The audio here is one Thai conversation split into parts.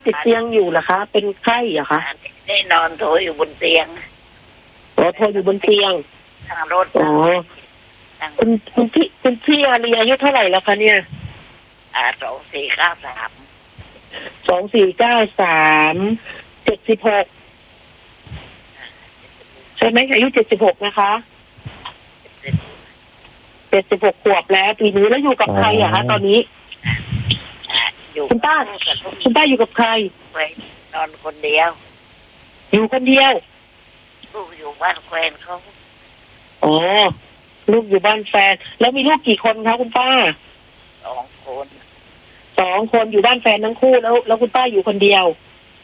ติดเตียงอยู่เหรอคะเป็นไข้เหรอคะได้นอนโถอยู่บนเตียงโทรอยู่บนเตียงทางรถคุณพี่อารีอายุเท่าไหร่แล้วคะเนี่ย 2493 76ใช่ไหมอายุ76นะคะ76 ขวบแล้วปีนี้แล้วอยู่กับใครอะคะตอนนี้คุณป้าอยู่กับใครนอนคนเดียวอยู่คนเดียวลูกอยู่บ้านแฟนเขาอ๋อลูกอยู่บ้านแฟนแล้วมีลูกกี่คนคะคุณป้า 2 คนอยู่บ้านแฟนทั้งคู่แล้วคุณป้าอยู่คนเดียว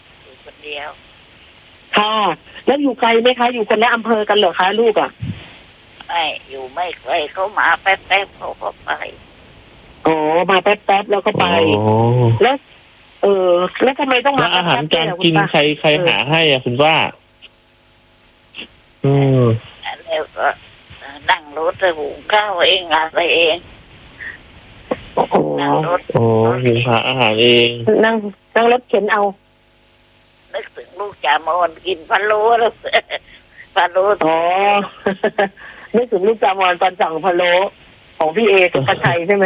ค่ะแล้วอยู่ไกลไหมคะอยู่คนละอำเภอกันเหรอคะลูกอ่ะไม่อยู่ไม่ไกลเขามาแป๊บๆเขาก็ไปอ๋อมาแป๊บๆแล้วก็ไปแล้วแล้วทำไมต้องมาอาหารการกินใครหาให้อ่ะคุณป้าแล้วก็นั่งรถหุงข้าวเองอะไรเองนั่งรถหุงหาอาหารเองนั่งรถเข็นเอานึกถึงลูกจ่ามอนกินพะโล้แล้วพะโล้นึกถึงลูกจ่ามอนตอนสั่งพะโล้ของพี่เอสุภชัยใช่ไหม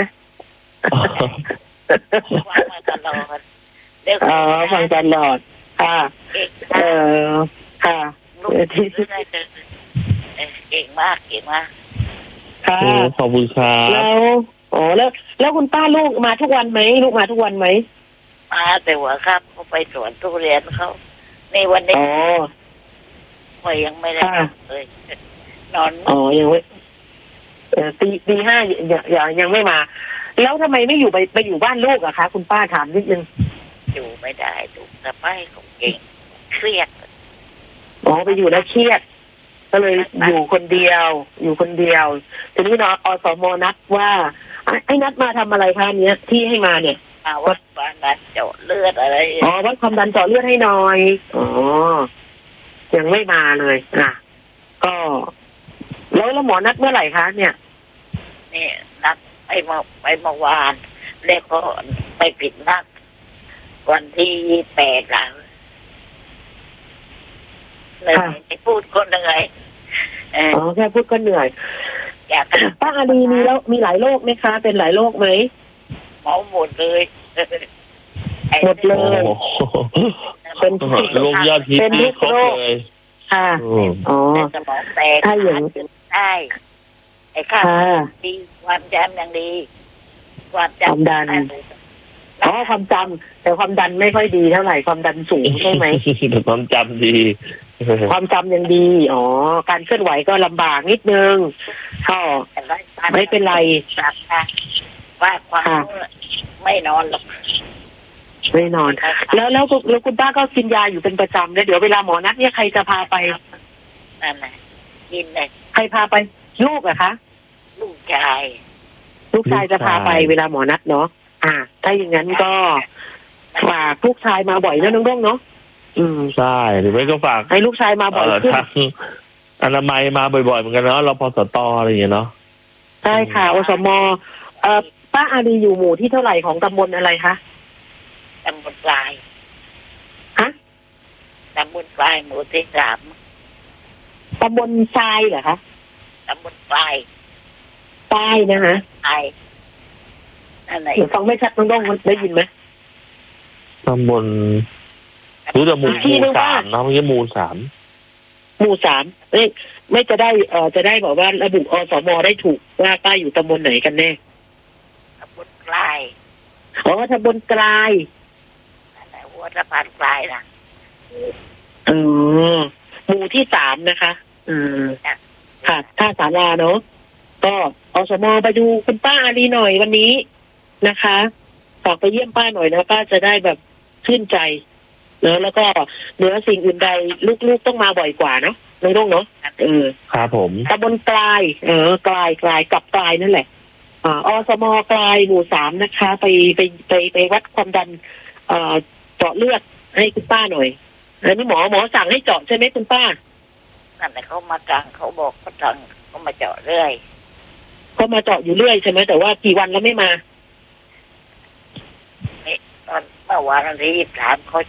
ฟังมาตลอดฟังตลอดค่ะค่ะที่เก่งมากค่ะขอบคุณครับแล้วคุณป้าลูกมาทุกวันไหมมาแต่ว่าครับเขาไปสวนทุเรียนเขาในวันนี้ก็ยังไม่ได้เลยนอนยังไม่ตี 5ยังไม่มาแล้วทำไมไม่อยู่ไปอยู่บ้านลูกอะคะคุณป้าถามนิดนึงอยู่ไม่ได้ลูกแต่ป้าของเก่งเครียดไปอยู่แล้วเครียดก็เลยอยู่คนเดียวทีนี้อสมนัดว่าไอ้นัดมาทำอะไรคะเนี้ยที่ให้มาเนี่ยวัดความดันเจาะเลือดอะไรวัดความดันเจาะเลือดให้หน่อยยังไม่มาเลยก็แล้วหมอนัดเมื่อไหร่คะเนี่ยนี่นัดไปเมื่อวานแล้วก็ไปผิดนัดวันที่8แล้วเลยไม่พูดก็เหนื่อยแค่พูดก็เหนื่อยป้าอารีมีหลายโรคไหมคะเป็นหลายโรคไหมหมดเลยเป็นโรคยอดฮิตที่ครบเลยค่ะสมองแตกถ้าอย่างได้ไอ้ข้าวดีความจำอย่างดีความดันความจำแต่ความดันไม่ค่อยดีเท่าไหร่ความดันสูงใช่ไหมความจำดีความจำยังดีการเคลื่อนไหวก็ลำบากนิดนึงไม่เป็นไรว่าความไม่นอนหรอกไม่นอนแล้วคุณป้าก็กินยาอยู่เป็นประจำแล้วเดี๋ยวเวลาหมอนัดเนี่ยใครจะพาไปนั่นแหละกินเลยใครพาไปลูกเหรอคะลูกชายจะพาไปเวลาหมอนัดเนาะถ้าอย่างนั้นก็ฝากลูกชายมาบ่อยนะน้องๆเนาะใช่หรือไม่ก็ฝากให้ลูกชายมาบ่อยขึ้นอนามัยมาบ่อยๆเหมือนกันเนาะรพสตอะไรอย่างเงี้ยเนาะใช่ค่ะอสมป้าอารีอยู่หมู่ที่เท่าไหร่ของตำบลอะไรคะตำบลปลายตำบลปลายหมู่ที่3 ตำบลทรายเหรอคะตำบลปลายนะคะอะไรฟังไม่ชัดน้องๆได้ยินไหมตำบลรู้แต่หมู่3นะไม่ใช่หมู่ 3ไม่จะได้บอกว่าระบุอสมได้ถูกว่าป้าอยู่ตำบลไหนกันแน่ตำบลปลายตำบลกลายอะไรวัดสะพานปลายนะหมู่ที่3นะคะค่ะท่าศาลาเนาะก็อสมไปดูคุณป้าอารีหน่อยวันนี้นะคะฝากไปเยี่ยมป้าหน่อยนะป้าจะได้แบบชื่นใจเนอะแล้วก็เหนือสิ่งอื่นใดลูกๆต้องมาบ่อยกว่าเนาะน้องๆเนาะครับผมตำบลกลายกลายกับกลายนั่นแหละอสมกลายหมู่3นะคะไปวัดความดันเจาะเลือดให้คุณป้าหน่อยอันนี้หมอสั่งให้เจาะใช่ไหมคุณป้านั่นแหละเขามาจังเขาบอกเขาจังเขามาเจาะเรื่อยเขามาเจาะอยู่เรื่อยใช่ไหมแต่ว่ากี่วันแล้วไม่มาตอนเมื่อวานที่23เขา